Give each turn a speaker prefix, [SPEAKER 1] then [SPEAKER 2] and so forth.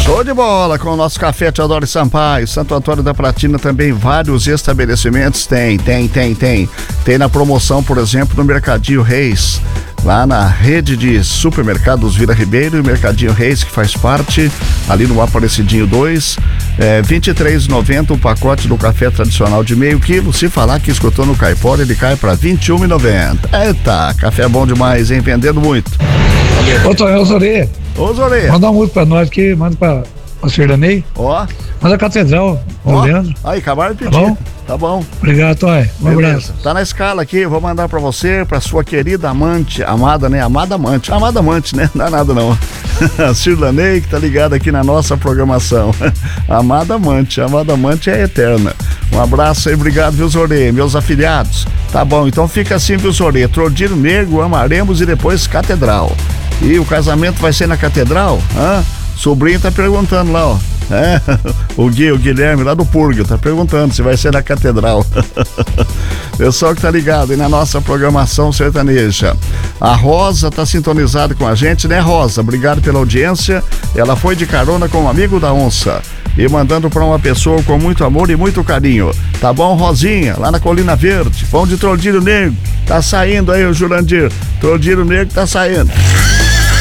[SPEAKER 1] Show de bola com o nosso Café Teodoro Sampaio. Santo Antônio da Platina também vários estabelecimentos tem na promoção, por exemplo, no Mercadinho Reis, lá na rede de supermercados Vila Ribeiro e Mercadinho Reis, que faz parte ali no Aparecidinho 2, R$23,90 o pacote do café tradicional de meio quilo. Se falar que escutou no Caipora, ele cai para R$21,90. Eita, café bom demais, hein? Vendendo muito.
[SPEAKER 2] Ô, Tonhão, Zorê.
[SPEAKER 1] Ô, Zorê.
[SPEAKER 2] Manda um música pra nós aqui, manda pra Serdanei.
[SPEAKER 1] Ó.
[SPEAKER 2] Manda a Catedral, o Leandro.
[SPEAKER 1] Aí, acabaram de pedir.
[SPEAKER 2] Tá bom?
[SPEAKER 1] Tá bom.
[SPEAKER 2] Obrigado, Tonhão. Um abraço.
[SPEAKER 1] Tá na escala aqui, vou mandar pra você, pra sua querida amante, amada, né? Amada amante, né? Não é nada não. A Cirlanei, que tá ligada aqui na nossa programação. Amada amante é eterna. Um abraço aí, obrigado, viu, Zorê? Meus afiliados. Tá bom, então fica assim, viu, Zorê? Trodilho Negro, Amaremos e depois Catedral. E o casamento vai ser na Catedral? Hã? Sobrinho tá perguntando lá, ó. O Guilherme lá do Purga tá perguntando se vai ser na Catedral. Pessoal que tá ligado aí na nossa programação sertaneja. A Rosa tá sintonizada com a gente, né, Rosa? Obrigado pela audiência. Ela foi de carona com um amigo da onça e mandando pra uma pessoa com muito amor e muito carinho. Tá bom, Rosinha? Lá na Colina Verde. Pão de Trodilho Negro. Tá saindo aí o Jurandir. Trodilho Negro tá saindo.